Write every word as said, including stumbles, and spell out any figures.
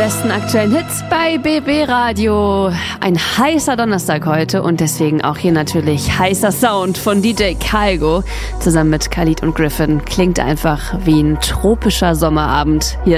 besten aktuellen Hits bei B B Radio. Ein heißer Donnerstag heute und deswegen auch hier natürlich heißer Sound von D J Kygo zusammen mit Khalid und Griffin. Klingt einfach wie ein tropischer Sommerabend. Hier